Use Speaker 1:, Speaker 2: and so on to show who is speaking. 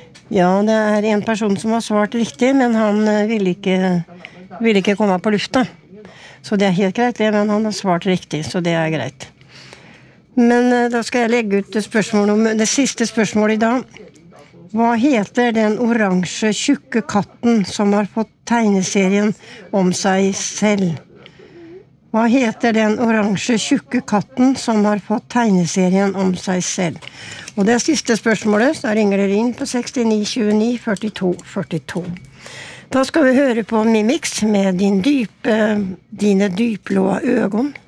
Speaker 1: Ja, det en person som har svart riktig, men han ville ikke komme på lufta. Så det helt greit, det, men han har svart riktig, så det greit. Men da skal jeg legge ut det siste spørsmålet i dag. Hva heter den oransje tjukke katten som har fått tegneserien om seg selv? Hva heter den oransje tjukke katten som har fått tegneserien om seg selv? Og det siste spørsmålet, så ringer dere inn på 69 29 42 42. Da skal vi høre på Mimix med dine dypblå øgon.